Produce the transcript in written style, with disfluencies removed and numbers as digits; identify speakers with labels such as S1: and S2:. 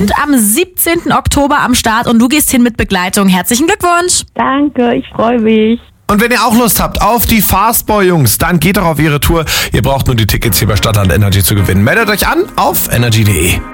S1: am 17. Oktober am Start und du gehst hin mit Begleitung. Herzlichen Glückwunsch.
S2: Danke, ich freue mich.
S3: Und wenn ihr auch Lust habt auf die Fastboy-Jungs, dann geht doch auf ihre Tour. Ihr braucht nur die Tickets hier bei Stadtland Energy zu gewinnen. Meldet euch an auf energy.de.